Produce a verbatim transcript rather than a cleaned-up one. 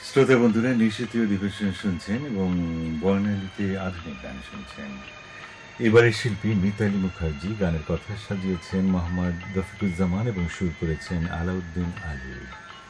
শ্রোতা বন্ধুরা, নিশীথীয় অধিবেশন শুনছেন এবং বর্ণালীতে আধুনিক গান শুনছেন। এবারের শিল্পী মিতালী মুখার্জি, গানের কথা সাজিয়েছেন মোহাম্মদ রফিকুজ্জামান এবং সুর করেছেন আলাউদ্দিন আলী।